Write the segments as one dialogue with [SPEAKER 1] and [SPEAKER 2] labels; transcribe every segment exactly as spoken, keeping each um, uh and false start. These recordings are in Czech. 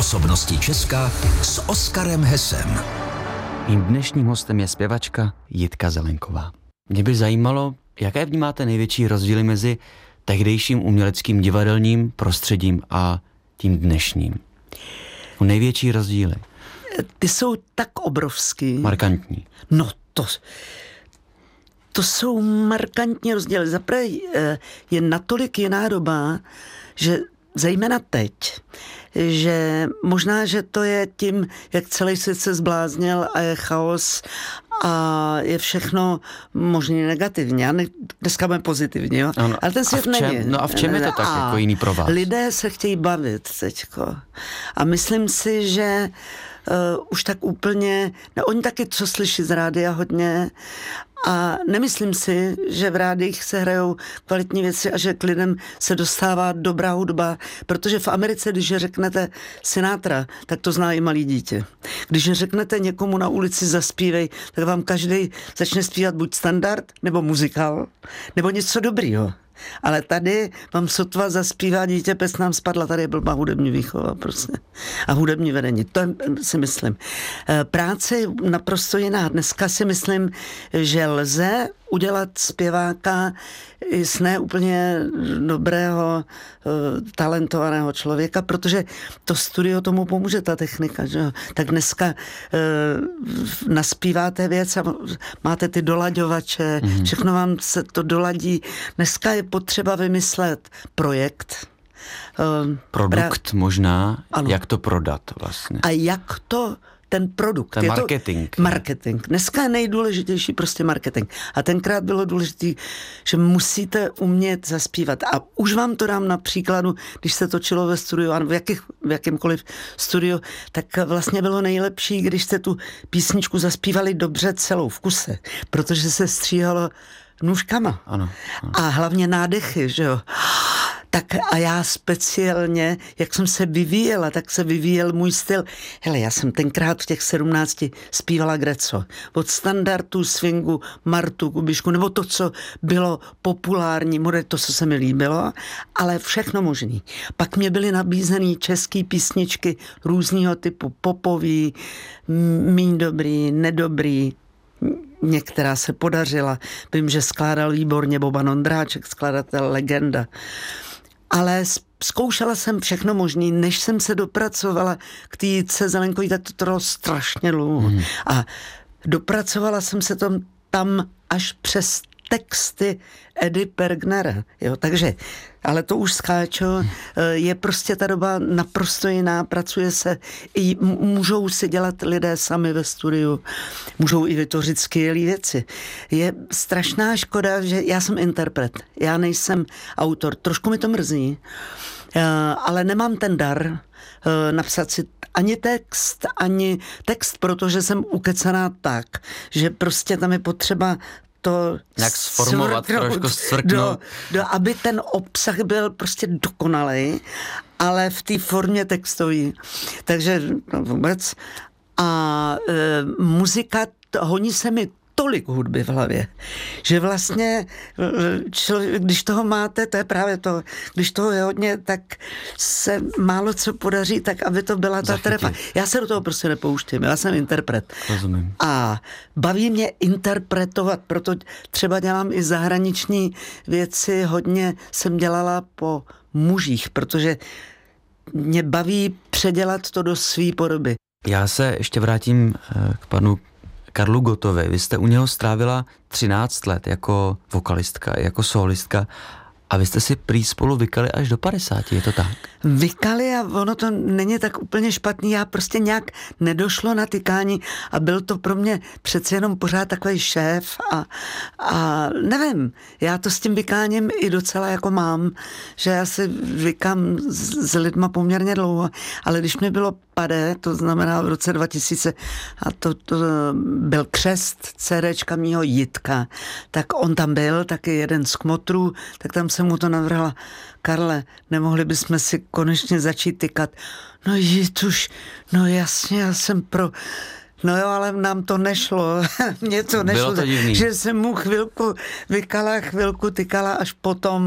[SPEAKER 1] Osobnosti Česka s Oskarem Hesem.
[SPEAKER 2] Mým dnešním hostem je zpěvačka Jitka Zelenková. Mě by zajímalo, jaké vnímáte největší rozdíly mezi tehdejším uměleckým divadelním prostředím a tím dnešním. Největší rozdíly.
[SPEAKER 3] Ty jsou tak obrovský.
[SPEAKER 2] Markantní.
[SPEAKER 3] No to... To jsou markantní rozdíly. Zaprvé je natolik jiná doba, že zejména teď, že možná, že to je tím, jak celý svět se zbláznil a je chaos a je všechno možný negativně. A dneska máme pozitivně, jo?
[SPEAKER 2] Ano,
[SPEAKER 3] ale ten svět
[SPEAKER 2] a v čem,
[SPEAKER 3] není.
[SPEAKER 2] No a v čem je to tak
[SPEAKER 3] a
[SPEAKER 2] jako jiný pro vás?
[SPEAKER 3] Lidé se chtějí bavit teďko. A myslím si, že uh, už tak úplně, no, oni taky co slyší z rádia hodně a nemyslím si, že v rádiích se hrajou kvalitní věci a že k lidem se dostává dobrá hudba, protože v Americe, když řeknete Sinatra, tak to zná i malý dítě. Když řeknete někomu na ulici zaspívej, tak vám každý začne zpívat buď standard, nebo muzikál, nebo něco dobrýho. Ale tady vám sotva zaspívá dítě, pes nám spadla, tady je blbá hudební výchova prostě. A hudební vedení, to si myslím. Práce je naprosto jiná. Dneska si myslím, že lze udělat zpěváka z ne úplně dobrého, talentovaného člověka, protože to studio tomu pomůže, ta technika. Že? Tak dneska e, naspíváte věc a máte ty dolaďovače, mm-hmm. všechno vám se to doladí. Dneska je potřeba vymyslet projekt.
[SPEAKER 2] E, Produkt pra... možná,
[SPEAKER 3] ano.
[SPEAKER 2] Jak to prodat vlastně.
[SPEAKER 3] A jak to ten produkt.
[SPEAKER 2] Ten
[SPEAKER 3] je
[SPEAKER 2] marketing.
[SPEAKER 3] To marketing. Dneska je nejdůležitější prostě marketing. A tenkrát bylo důležité, že musíte umět zaspívat. A už vám to dám na příkladu, když se točilo ve studiu, a v, jakých, v jakýmkoliv studiu, tak vlastně bylo nejlepší, když jste tu písničku zaspívali dobře celou v kuse, protože se stříhalo nůžkama.
[SPEAKER 2] Ano, ano.
[SPEAKER 3] A hlavně nádechy, že jo. Tak a já speciálně, jak jsem se vyvíjela, tak se vyvíjel můj styl. Hele, já jsem tenkrát v těch sedmnácti zpívala greco. Od standardu, swingu, Martu, Kubišku, nebo to, co bylo populární, model, to, co se mi líbilo, ale všechno možný. Pak mě byly nabízený české písničky různého typu, popový, míň dobrý, nedobrý, některá se podařila. Vím, že skládal výborně Boban Ondráček, skladatel, legenda. Ale zkoušela jsem všechno možný, než jsem se dopracovala k té Jitce Zelenkový, tak to trvalo strašně dlouho. Mm. A dopracovala jsem se tam, tam až přes texty Edy Pergnera. Jo, takže, ale to už skáču, je prostě ta doba naprosto jiná, pracuje se, i můžou si dělat lidé sami ve studiu, můžou i vytvořit skvělé věci. Je strašná škoda, že já jsem interpret, já nejsem autor, trošku mi to mrzí, ale nemám ten dar napsat si ani text, ani text, protože jsem ukecená tak, že prostě tam je potřeba to
[SPEAKER 2] jak sformovat, trošku svrknout.
[SPEAKER 3] Do, do, aby ten obsah byl prostě dokonalej, ale v té formě textový. Takže no, vůbec. A e, muzika, honí se mi tolik hudby v hlavě, že vlastně, člověk, když toho máte, to je právě to, když toho je hodně, tak se málo co podaří, tak aby to byla ta trefa. Já se do toho prostě nepouštím, já jsem interpret.
[SPEAKER 2] Rozumím.
[SPEAKER 3] A baví mě interpretovat, proto třeba dělám i zahraniční věci, hodně jsem dělala po mužích, protože mě baví předělat to do své podoby.
[SPEAKER 2] Já se ještě vrátím k panu Karlu Gottovi. Vy jste u něho strávila třináct let jako vokalistka, jako solistka a vy jste si prý spolu vykali až do padesáti, je to tak?
[SPEAKER 3] Vykali a ono to není tak úplně špatný, já prostě nějak nedošlo na tykání a byl to pro mě přece jenom pořád takový šéf a, a nevím, já to s tím vykáním i docela jako mám, že já si vykám s, s lidma poměrně dlouho, ale když mi bylo padé, to znamená v roce dva tisíce a to, to byl křest CDčka mýho Jitka, tak on tam byl, taky jeden z kmotrů, tak tam jsem mu to navrhla, Karle, nemohli bychom si konečně začít tykat. No Jituš, no jasně, já jsem pro... No jo, ale nám to nešlo. Mně to nešlo,
[SPEAKER 2] to
[SPEAKER 3] že jsem mu chvilku vykala, chvilku tykala, až potom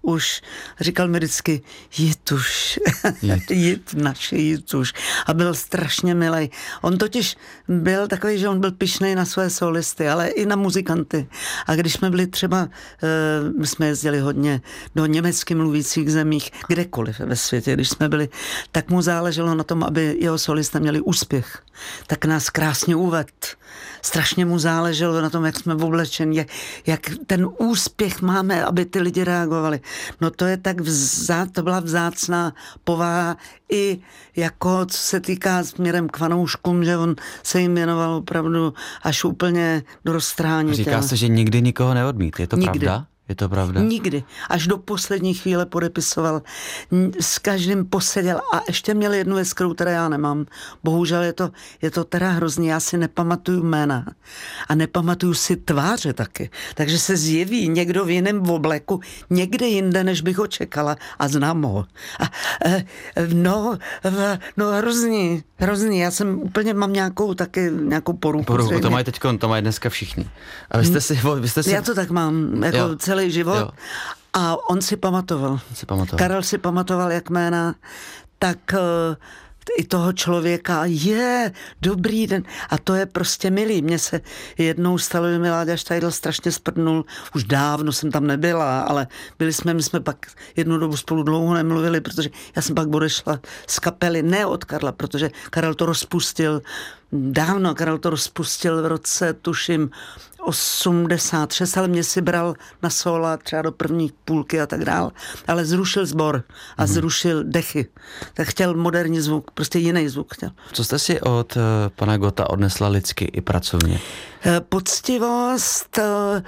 [SPEAKER 3] už, říkal mi vždycky, jít už, jít, jít naše jít už. A byl strašně milej. On totiž byl takový, že on byl pyšnej na své solisty, ale i na muzikanty. A když jsme byli třeba, my jsme jezdili hodně do německy mluvících zemích, kdekoliv ve světě, když jsme byli, tak mu záleželo na tom, aby jeho solisté měli úspěch. Tak nás krásně uvedl. Strašně mu záleželo na tom, jak jsme oblečeni, jak, jak ten úspěch máme, aby ty lidi reagovali. No to je tak vzát, to byla vzácná povaha i jako, co se týká směrem k fanouškům, že on se jim věnoval opravdu až úplně do roztrhání.
[SPEAKER 2] Říká těla. Se, že nikdy nikoho neodmít. Je to
[SPEAKER 3] nikdy.
[SPEAKER 2] Pravda? Je to pravda?
[SPEAKER 3] Nikdy. Až do poslední chvíle podepisoval. S každým poseděl a ještě měl jednu věc, kterou teda já nemám. Bohužel je to, je to teda hrozný. Já si nepamatuju jména a nepamatuju si tváře taky. Takže se zjeví někdo v jiném obleku někde jinde, než bych ho čekala a znám ho. A, no, no hrozný, hrozný. Já jsem úplně, mám nějakou taky, nějakou poruchu.
[SPEAKER 2] Poruchu, to mají teďko, to mají dneska všichni. A vy jste si... Vy jste si...
[SPEAKER 3] Já to tak mám, jako jo. celý život. Jo. A on si pamatoval. On
[SPEAKER 2] si pamatoval.
[SPEAKER 3] Karel si pamatoval jak jména, tak uh, i toho člověka, je, dobrý den. A to je prostě milý. Mně se jednou stalo, že mi Láďa Štajdl strašně sprdnul. Už dávno jsem tam nebyla, ale byli jsme, my jsme pak jednu dobu spolu dlouho nemluvili, protože já jsem pak odešla z kapely, ne od Karla, protože Karel to rozpustil dávno, Karel to rozpustil v roce, tuším, osmdesát šest, ale mě si bral na sola třeba do první půlky a tak dál, ale zrušil sbor a mm. zrušil dechy. Tak chtěl moderní zvuk, prostě jiný zvuk chtěl.
[SPEAKER 2] Co jste si od uh, pana Gotta odnesla lidsky i pracovně?
[SPEAKER 3] Poctivost,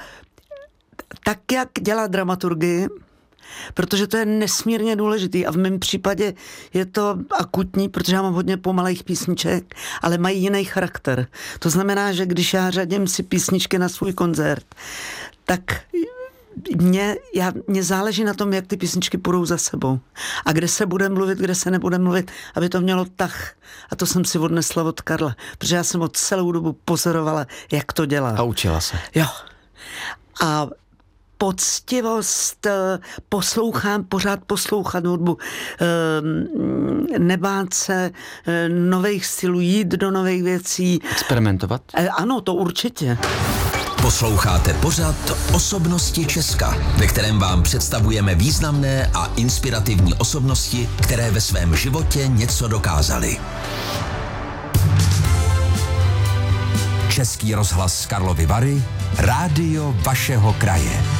[SPEAKER 3] tak jak dělá dramaturgii, protože to je nesmírně důležitý a v mém případě je to akutní, protože já mám hodně pomalejch písniček, ale mají jiný charakter. To znamená, že když já řadím si písničky na svůj koncert, tak Mně, já, mně záleží na tom, jak ty písničky půjdou za sebou. A kde se bude mluvit, kde se nebude mluvit, aby to mělo tah. A to jsem si odnesla od Karla, protože já jsem od celou dobu pozorovala, jak to dělá.
[SPEAKER 2] A učila se.
[SPEAKER 3] Jo. A poctivost, poslouchám, pořád poslouchat hudbu, nebát se nových stylů, jít do nových věcí.
[SPEAKER 2] Experimentovat?
[SPEAKER 3] Ano, to určitě.
[SPEAKER 1] Posloucháte pořad Osobnosti Česka, ve kterém vám představujeme významné a inspirativní osobnosti, které ve svém životě něco dokázaly. Český rozhlas Karlovy Vary, rádio vašeho kraje.